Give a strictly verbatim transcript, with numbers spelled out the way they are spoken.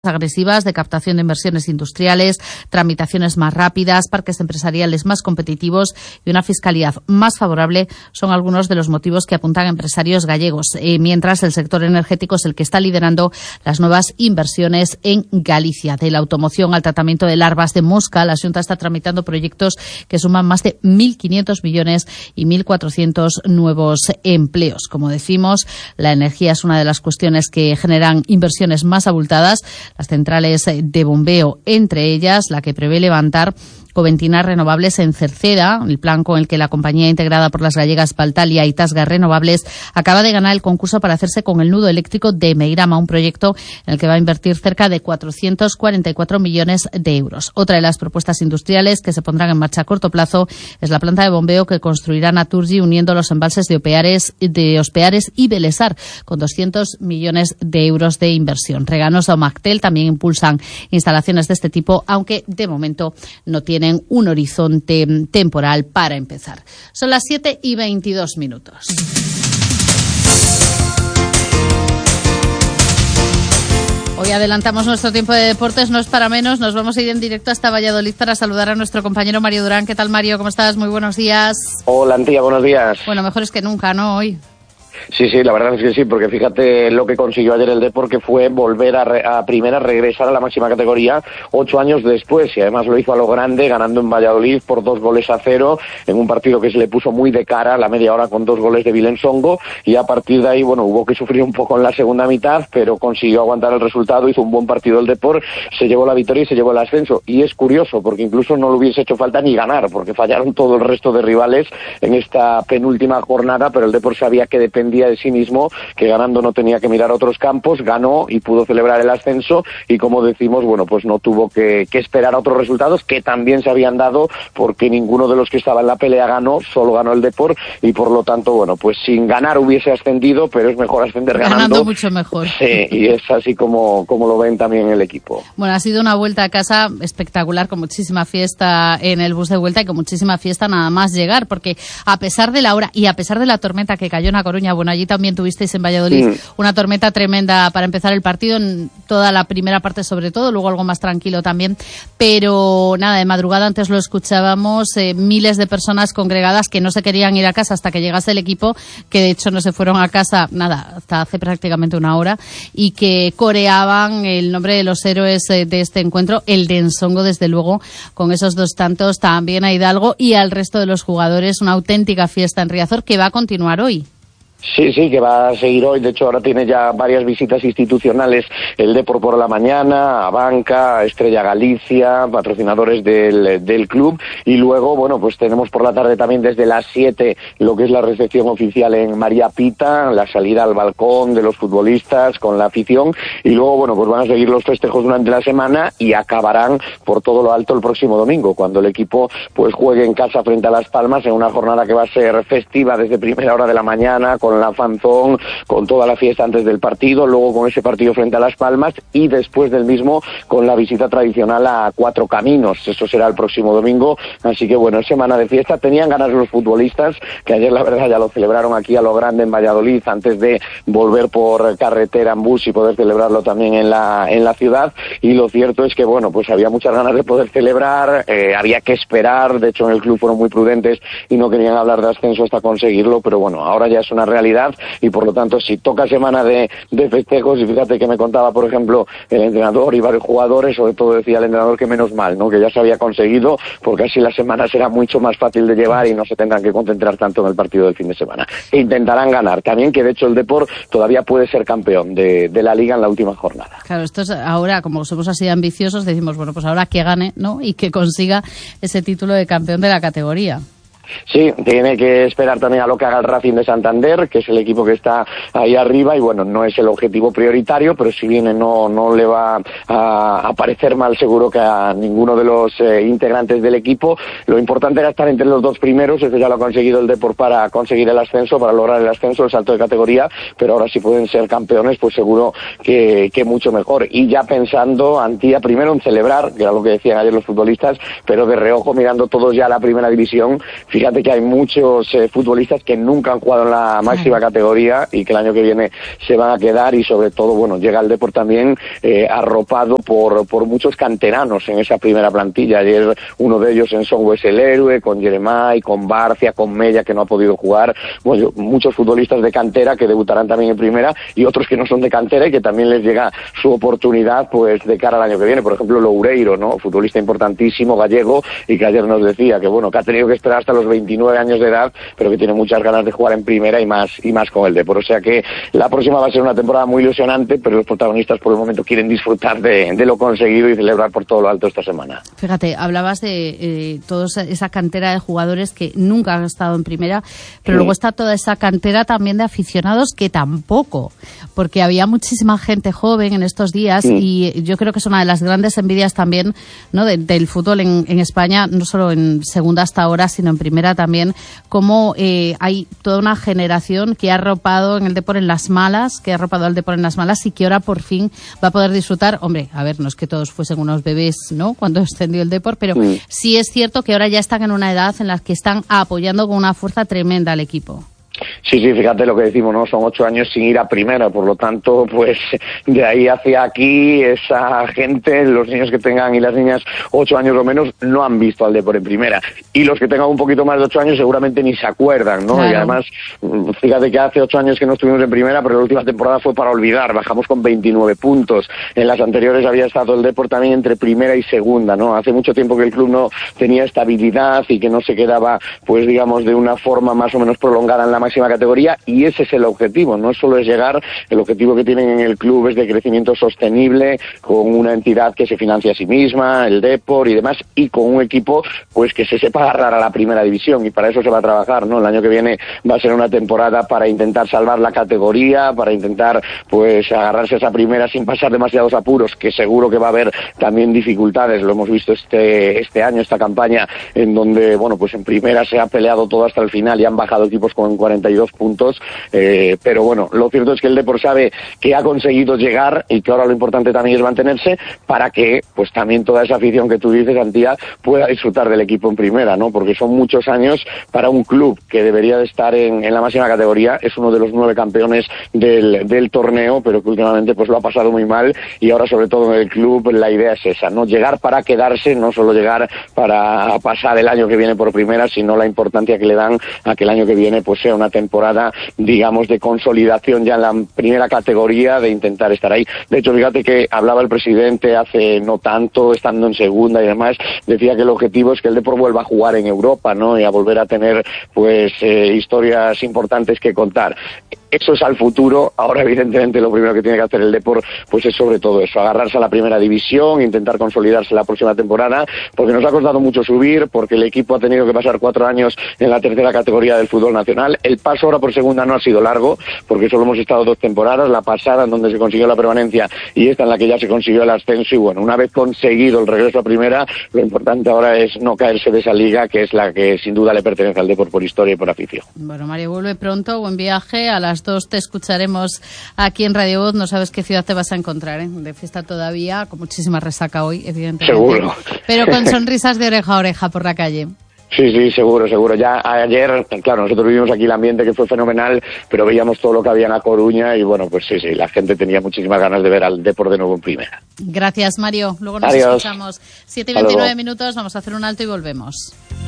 agresivas de captación de inversiones industriales, tramitaciones más rápidas, parques empresariales más competitivos y una fiscalidad más favorable son algunos de los motivos que apuntan empresarios gallegos, eh, mientras el sector energético es el que está liderando las nuevas inversiones en Galicia. De la automoción al tratamiento de larvas de mosca, la Xunta está tramitando proyectos que suman más de mil quinientos millones y mil cuatrocientos nuevos empleos. Como decimos, la energía es una de las cuestiones que generan inversiones más abultadas. Las centrales de bombeo, entre ellas la que prevé levantar Coventinas Renovables en Cerceda, el plan con el que la compañía integrada por las gallegas Valtalia y Tasgas Renovables acaba de ganar el concurso para hacerse con el nudo eléctrico de Meirama, un proyecto en el que va a invertir cerca de cuatrocientos cuarenta y cuatro millones de euros. Otra de las propuestas industriales que se pondrán en marcha a corto plazo es la planta de bombeo que construirá Naturgy uniendo los embalses de Opeares, de Ospeares y Belesar, con doscientos millones de euros de inversión. Reganosa o Mactel también impulsan instalaciones de este tipo, aunque de momento no tienen un horizonte temporal para empezar. Son las siete y veintidós minutos. Hoy adelantamos nuestro tiempo de deportes, no es para menos. Nos vamos a ir en directo hasta Valladolid para saludar a nuestro compañero Mario Durán. ¿Qué tal, Mario? ¿Cómo estás? Muy buenos días. Hola, Antía, buenos días. Bueno, mejor es que nunca, ¿no? Hoy. Sí, sí, la verdad es que sí, porque fíjate lo que consiguió ayer el Depor, que fue volver a, re, a primera, regresar a la máxima categoría ocho años después, y además lo hizo a lo grande, ganando en Valladolid por dos goles a cero, en un partido que se le puso muy de cara, la media hora con dos goles de Vilén Songo, y a partir de ahí, bueno, hubo que sufrir un poco en la segunda mitad, pero consiguió aguantar el resultado, hizo un buen partido el Depor, se llevó la victoria y se llevó el ascenso, y es curioso, porque incluso no le hubiese hecho falta ni ganar, porque fallaron todo el resto de rivales en esta penúltima jornada, pero el Depor sabía que dependía de sí mismo, que ganando no tenía que mirar a otros campos, ganó y pudo celebrar el ascenso, y como decimos, bueno, pues no tuvo que, que esperar a otros resultados que también se habían dado, porque ninguno de los que estaba en la pelea ganó, solo ganó el Depor, y por lo tanto, bueno, pues sin ganar hubiese ascendido, pero es mejor ascender ganando. Ganando mucho mejor. Sí, y es así como, como lo ven también el equipo. Bueno, ha sido una vuelta a casa espectacular, con muchísima fiesta en el bus de vuelta y con muchísima fiesta nada más llegar, porque a pesar de la hora y a pesar de la tormenta que cayó en A Coruña, bueno, allí también tuvisteis en Valladolid mm. una tormenta tremenda para empezar el partido, en toda la primera parte sobre todo, luego algo más tranquilo también, pero nada, de madrugada antes lo escuchábamos, eh, miles de personas congregadas que no se querían ir a casa hasta que llegase el equipo, que de hecho no se fueron a casa, nada, hasta hace prácticamente una hora, y que coreaban el nombre de los héroes eh, de este encuentro, el de Ensongo, desde luego, con esos dos tantos, también a Hidalgo y al resto de los jugadores, una auténtica fiesta en Riazor que va a continuar hoy. Sí, sí, que va a seguir hoy. De hecho, ahora tiene ya varias visitas institucionales el Depor por la mañana, a Banca, a Estrella Galicia, patrocinadores del, del club. Y luego, bueno, pues tenemos por la tarde también desde las siete lo que es la recepción oficial en María Pita, la salida al balcón de los futbolistas con la afición. Y luego, bueno, pues van a seguir los festejos durante la semana y acabarán por todo lo alto el próximo domingo, cuando el equipo pues juegue en casa frente a Las Palmas en una jornada que va a ser festiva desde primera hora de la mañana, con con la fanzón, con toda la fiesta antes del partido, luego con ese partido frente a Las Palmas y después del mismo con la visita tradicional a Cuatro Caminos. Eso será el próximo domingo, así que bueno, es semana de fiesta. Tenían ganas los futbolistas, que ayer la verdad ya lo celebraron aquí a lo grande en Valladolid antes de volver por carretera en bus y poder celebrarlo también en la en la ciudad, y lo cierto es que bueno, pues había muchas ganas de poder celebrar, eh, había que esperar, de hecho en el club fueron muy prudentes y no querían hablar de ascenso hasta conseguirlo, pero bueno, ahora ya es una realidad y por lo tanto si toca semana de, de festejos, y fíjate que me contaba por ejemplo el entrenador y varios jugadores, sobre todo decía el entrenador que menos mal, ¿no?, que ya se había conseguido, porque así la semana será mucho más fácil de llevar y no se tendrán que concentrar tanto en el partido del fin de semana. E intentarán ganar también, que de hecho el Depor todavía puede ser campeón de, de la Liga en la última jornada. Claro, esto es ahora, como somos así ambiciosos, decimos, bueno, pues ahora que gane, ¿no?, y que consiga ese título de campeón de la categoría. Sí, tiene que esperar también a lo que haga el Racing de Santander, que es el equipo que está ahí arriba, y bueno, no es el objetivo prioritario, pero si viene no no le va a, a parecer mal seguro que a ninguno de los eh, integrantes del equipo. Lo importante era estar entre los dos primeros, eso ya lo ha conseguido el Depor para conseguir el ascenso, para lograr el ascenso, el salto de categoría, pero ahora si pueden ser campeones, pues seguro que, que mucho mejor. Y ya pensando, Antía, primero en celebrar, que era lo que decían ayer los futbolistas, pero de reojo mirando todos ya a la primera división. Fíjate fíjate que hay muchos eh, futbolistas que nunca han jugado en la máxima sí. categoría y que el año que viene se van a quedar, y sobre todo, bueno, llega el Depor también eh, arropado por, por muchos canteranos en esa primera plantilla. Ayer uno de ellos en Songo es el héroe, con Jeremai, con Barcia, con Mella, que no ha podido jugar. Bueno, muchos futbolistas de cantera que debutarán también en primera, y otros que no son de cantera y que también les llega su oportunidad pues de cara al año que viene. Por ejemplo, Loureiro, ¿no? Futbolista importantísimo, gallego, y que ayer nos decía que bueno, que ha tenido que esperar hasta los veintinueve años de edad, pero que tiene muchas ganas de jugar en primera y más y más con el Depor. O sea que la próxima va a ser una temporada muy ilusionante, pero los protagonistas por el momento quieren disfrutar de, de lo conseguido y celebrar por todo lo alto esta semana. Fíjate, hablabas de eh, toda esa cantera de jugadores que nunca han estado en primera, pero sí. luego está toda esa cantera también de aficionados que tampoco, porque había muchísima gente joven en estos días sí. y yo creo que es una de las grandes envidias también, ¿no?, de, del fútbol en, en España, no solo en segunda hasta ahora, sino en primera también, como eh, hay toda una generación que ha arropado en el Depor en las malas, que ha arropado al Depor en las malas y que ahora por fin va a poder disfrutar. Hombre, a ver, no es que todos fuesen unos bebés, ¿no?, cuando extendió el Depor, pero sí. sí es cierto que ahora ya están en una edad en la que están apoyando con una fuerza tremenda al equipo. Sí, sí, fíjate lo que decimos, ¿no? Son ocho años sin ir a primera, por lo tanto, pues de ahí hacia aquí, esa gente, los niños que tengan y las niñas ocho años o menos, no han visto al Depor en primera. Y los que tengan un poquito más de ocho años seguramente ni se acuerdan, ¿no? Claro. Y además, fíjate que hace ocho años que no estuvimos en primera, pero la última temporada fue para olvidar, bajamos con veintinueve puntos. En las anteriores había estado el Depor también entre primera y segunda, ¿no? Hace mucho tiempo que el club no tenía estabilidad y que no se quedaba, pues digamos, de una forma más o menos prolongada en la máxima categoría, y ese es el objetivo, no solo es llegar, el objetivo que tienen en el club es de crecimiento sostenible, con una entidad que se financia a sí misma, el Depor y demás, y con un equipo pues que se sepa agarrar a la primera división, y para eso se va a trabajar, ¿no? El año que viene va a ser una temporada para intentar salvar la categoría, para intentar pues agarrarse a esa primera sin pasar demasiados apuros, que seguro que va a haber también dificultades, lo hemos visto este este año, esta campaña, en donde, bueno, pues en primera se ha peleado todo hasta el final y han bajado equipos con cuarenta y dos puntos, eh, pero bueno, lo cierto es que el Depor sabe que ha conseguido llegar y que ahora lo importante también es mantenerse para que pues también toda esa afición que tú dices, Antía, pueda disfrutar del equipo en primera, ¿no? Porque son muchos años para un club que debería de estar en, en la máxima categoría, es uno de los nueve campeones del, del torneo, pero que últimamente pues lo ha pasado muy mal, y ahora sobre todo en el club la idea es esa, ¿no? Llegar para quedarse, no solo llegar para pasar el año que viene por primera, sino la importancia que le dan a que el año que viene pues sea una temporada, digamos, de consolidación ya en la primera categoría, de intentar estar ahí. De hecho, fíjate que hablaba el presidente hace no tanto, estando en segunda y demás, decía que el objetivo es que el Depor vuelva a jugar en Europa, ¿no? Y a volver a tener, pues, eh, historias importantes que contar. Eso es al futuro. Ahora, evidentemente, lo primero que tiene que hacer el Depor pues es sobre todo eso, agarrarse a la primera división, intentar consolidarse la próxima temporada, porque nos ha costado mucho subir, porque el equipo ha tenido que pasar cuatro años en la tercera categoría del fútbol nacional. El paso ahora por segunda no ha sido largo, porque solo hemos estado dos temporadas, la pasada en donde se consiguió la permanencia y esta en la que ya se consiguió el ascenso, y bueno, una vez conseguido el regreso a primera, lo importante ahora es no caerse de esa liga, que es la que sin duda le pertenece al Depor por historia y por afición. Bueno, Mario, vuelve pronto, buen viaje, a las dos te escucharemos aquí en Radio Voz, no sabes qué ciudad te vas a encontrar, ¿eh? De fiesta todavía, con muchísima resaca hoy, evidentemente. Seguro. Pero con sonrisas de oreja a oreja por la calle. Sí, sí, seguro, seguro. Ya ayer, claro, nosotros vivimos aquí el ambiente que fue fenomenal, pero veíamos todo lo que había en A Coruña y bueno, pues sí, sí, la gente tenía muchísimas ganas de ver al Depor de nuevo en primera. Gracias, Mario. Luego nos Adiós. escuchamos. siete y veintinueve minutos, vamos a hacer un alto y volvemos.